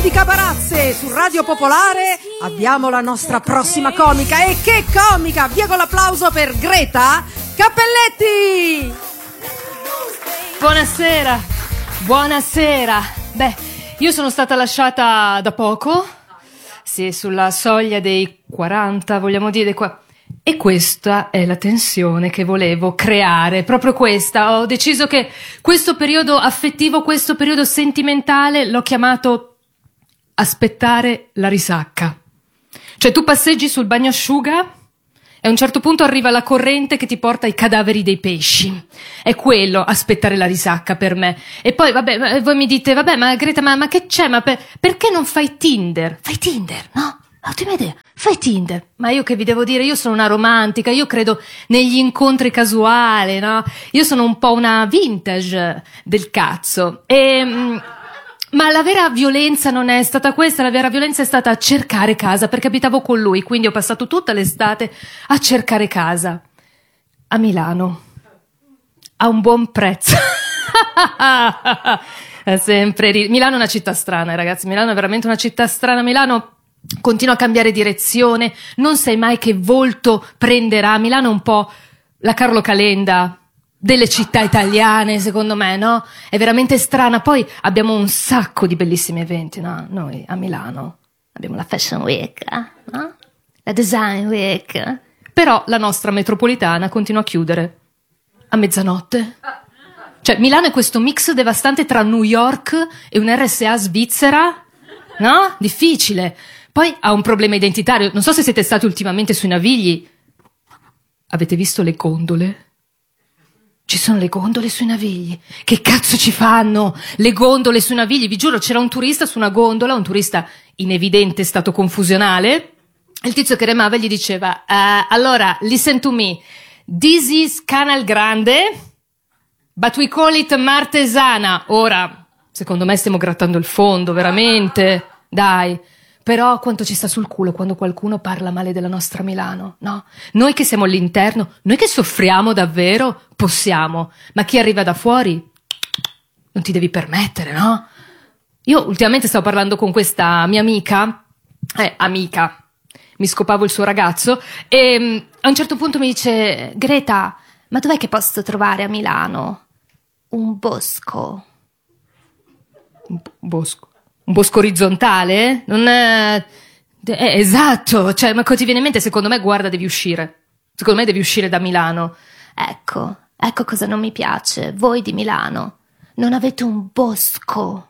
Di Caparazze su Radio Popolare abbiamo la nostra prossima comica. E che comica! Via con l'applauso per Greta Cappelletti! Buonasera, buonasera. Beh, io sono stata lasciata da poco, sì, sulla soglia dei 40, vogliamo dire qua. E questa è la tensione che volevo creare, proprio questa. Ho deciso che questo periodo affettivo, questo periodo sentimentale, l'ho chiamato aspettare la risacca. Cioè tu passeggi sul bagnasciuga e a un certo punto arriva la corrente che ti porta ai cadaveri dei pesci. È quello, aspettare la risacca per me. E poi, vabbè, voi mi dite, vabbè, ma Greta, ma che c'è? Ma perché non fai Tinder? Fai Tinder, no? Ottima idea, fai Tinder. Ma io che vi devo dire, io sono una romantica, io credo negli incontri casuali, no? Io sono un po' una vintage del cazzo. Ma la vera violenza non è stata questa, la vera violenza è stata cercare casa, perché abitavo con lui, quindi ho passato tutta l'estate a cercare casa. A Milano. A un buon prezzo. È sempre Milano è una città strana, ragazzi, Milano è veramente una città strana. Milano continua a cambiare direzione, non sai mai che volto prenderà. Milano è un po' la Carlo Calenda delle città italiane, secondo me, no? È veramente strana. Poi abbiamo un sacco di bellissimi eventi, no? Noi a Milano abbiamo la Fashion Week, no? La Design Week. Però la nostra metropolitana continua a chiudere a mezzanotte. Cioè, Milano è questo mix devastante tra New York e un RSA svizzera, no? Difficile. Poi ha un problema identitario. Non so se siete stati ultimamente sui Navigli. Avete visto le gondole? Ci sono le gondole sui Navigli. Che cazzo ci fanno le gondole sui Navigli? Vi giuro, c'era un turista su una gondola, un turista in evidente stato confusionale. E il tizio che remava gli diceva, allora, listen to me, this is Canal Grande, but we call it Martesana. Ora, secondo me stiamo grattando il fondo, veramente. Dai. Però quanto ci sta sul culo quando qualcuno parla male della nostra Milano, no? Noi che siamo all'interno, noi che soffriamo davvero, possiamo. Ma chi arriva da fuori, non ti devi permettere, no? Io ultimamente stavo parlando con questa mia amica, mi scopavo il suo ragazzo, e a un certo punto mi dice, Greta, ma dov'è che posso trovare a Milano un bosco? Un bosco? Un bosco orizzontale? Non è... esatto, cioè, ma cosa ti viene in mente? Secondo me, guarda, devi uscire. Secondo me devi uscire da Milano. Ecco cosa non mi piace. Voi di Milano non avete un bosco.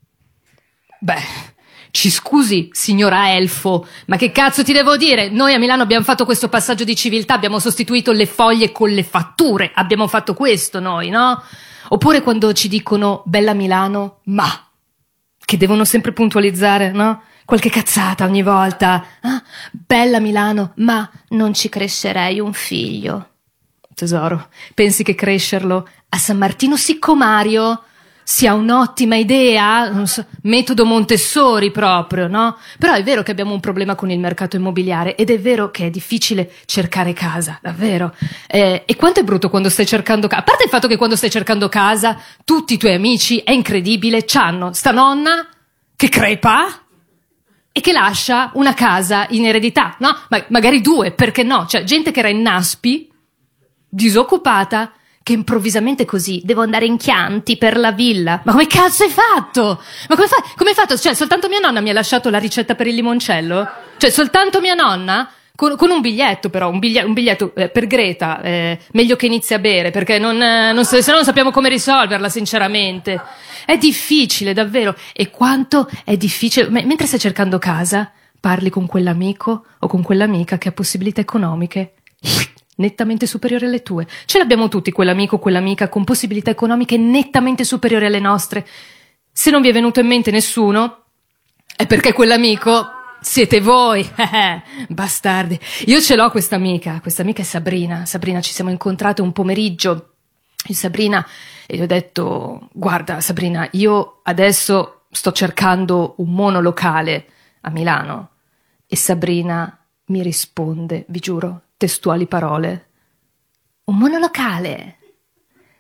Beh, ci scusi, signora Elfo, ma che cazzo ti devo dire? Noi a Milano abbiamo fatto questo passaggio di civiltà, abbiamo sostituito le foglie con le fatture. Abbiamo fatto questo noi, no? Oppure quando ci dicono bella Milano, ma... che devono sempre puntualizzare, no? Qualche cazzata ogni volta. Ah, bella Milano, ma non ci crescerei un figlio. Tesoro, pensi che crescerlo a San Martino Siccomario sia un'ottima idea? Non so, metodo Montessori proprio, no? Però è vero che abbiamo un problema con il mercato immobiliare ed è vero che è difficile cercare casa, davvero. E quanto è brutto quando stai cercando casa? A parte il fatto che quando stai cercando casa, tutti i tuoi amici, è incredibile, c'hanno sta nonna che crepa e che lascia una casa in eredità, no? Magari due, perché no? Cioè, gente che era in Naspi, disoccupata, che improvvisamente così devo andare in Chianti per la villa. Ma come cazzo hai fatto? Ma come hai fatto? Cioè, soltanto mia nonna mi ha lasciato la ricetta per il limoncello? Cioè, soltanto mia nonna? Con un biglietto, però, un biglietto per Greta, meglio che inizi a bere, perché se no non sappiamo come risolverla, sinceramente. È difficile, davvero. E quanto è difficile, mentre stai cercando casa, parli con quell'amico o con quell'amica che ha possibilità economiche nettamente superiori alle tue. Ce l'abbiamo tutti, quell'amico o quell'amica con possibilità economiche nettamente superiori alle nostre. Se non vi è venuto in mente nessuno, è perché quell'amico siete voi, bastardi. Io ce l'ho questa amica è Sabrina. Sabrina, ci siamo incontrate un pomeriggio e Sabrina, e gli ho detto, guarda Sabrina, io adesso sto cercando un monolocale a Milano. E Sabrina mi risponde, vi giuro, testuali parole, un monolocale?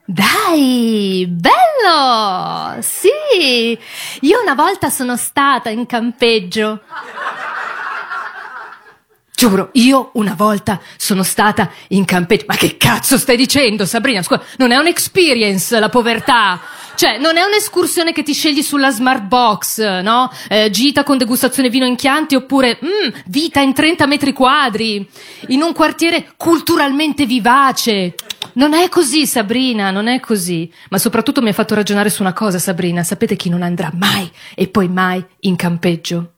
Dai, bello! Sì, io una volta sono stata in campeggio. Giuro, io una volta sono stata in campeggio. Ma che cazzo stai dicendo, Sabrina? Scusa, non è un'experience la povertà. Cioè, non è un'escursione che ti scegli sulla smart box, no? Gita con degustazione vino in Chianti oppure vita in 30 metri quadri, in un quartiere culturalmente vivace. Non è così, Sabrina, non è così. Ma soprattutto mi ha fatto ragionare su una cosa, Sabrina. Sapete chi non andrà mai e poi mai in campeggio?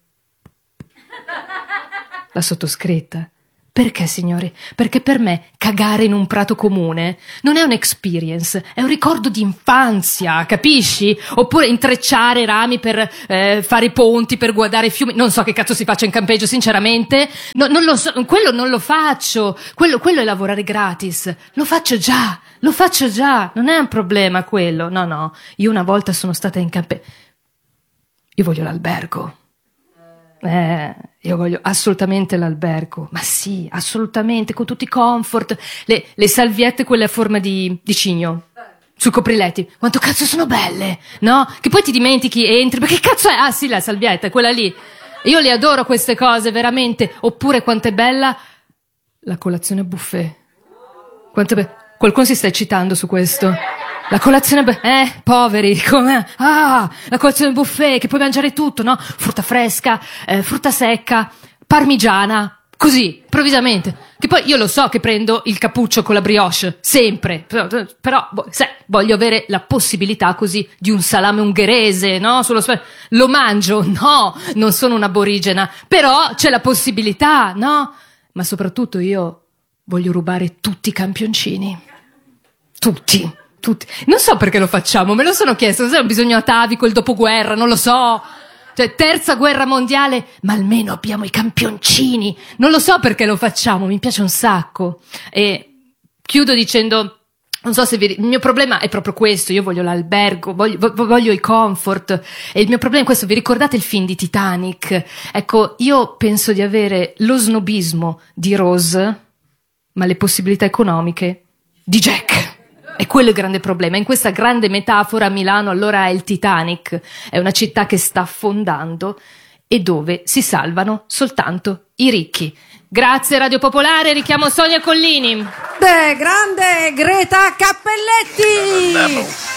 La sottoscritta. Perché, signori? Perché per me cagare in un prato comune non è un'experience, è un ricordo di infanzia, capisci? Oppure intrecciare rami per fare i ponti, per guardare fiumi. Non so che cazzo si faccia in campeggio, sinceramente. No, non lo so, quello non lo faccio. Quello è lavorare gratis. Lo faccio già, non è un problema quello. No, io una volta sono stata in campeggio. Io voglio l'albergo. Io voglio assolutamente l'albergo, ma sì, assolutamente, con tutti i comfort, le salviette quelle a forma di cigno, sui copriletti, quanto cazzo sono belle, no? Che poi ti dimentichi, entri, ma che cazzo è? Ah sì, la salvietta, quella lì, io le adoro queste cose, veramente, oppure quanto è bella la colazione buffet, qualcuno si sta eccitando su questo. La colazione poveri, come? La colazione buffet, che puoi mangiare tutto, no? Frutta fresca, frutta secca, parmigiana, così, improvvisamente. Che poi io lo so che prendo il cappuccio con la brioche, sempre, però voglio avere la possibilità così di un salame ungherese, no? Lo mangio, no, non sono un'aborigena, però c'è la possibilità, no? Ma soprattutto io voglio rubare tutti i campioncini. Tutti. Non so perché lo facciamo, me lo sono chiesto, non so, bisogno atavico, il dopoguerra, non lo so. Cioè, terza guerra mondiale, ma almeno abbiamo i campioncini. Non lo so perché lo facciamo, mi piace un sacco. E chiudo dicendo, non so se il mio problema è proprio questo, io voglio l'albergo, voglio i comfort. E il mio problema è questo, vi ricordate il film di Titanic? Ecco, io penso di avere lo snobismo di Rose, ma le possibilità economiche di Jack. E quello è il grande problema. In questa grande metafora Milano allora è il Titanic, è una città che sta affondando e dove si salvano soltanto i ricchi. Grazie Radio Popolare, richiamo Sonia Collini. Grande Greta Cappelletti!